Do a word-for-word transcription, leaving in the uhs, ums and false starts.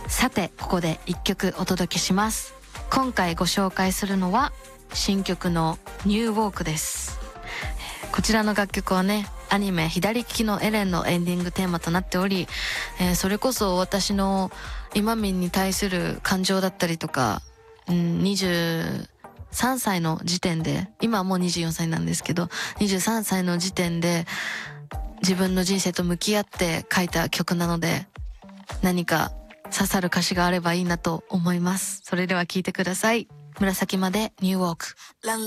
さてここで一曲お届けします。今回ご紹介するのは新曲のニューウォークです。こちらの楽曲はね、アニメ左利きのエレンのエンディングテーマとなっており、えー、それこそ私の今民に対する感情だったりとか、うん、にじゅうさんさいの時点で、今はもうにじゅうよんさいなんですけど、にじゅうさんさいの時点で自分の人生と向き合って書いた曲なので、何か刺さる歌詞があればいいなと思います。それでは聴いてください。紫までニューウォーク。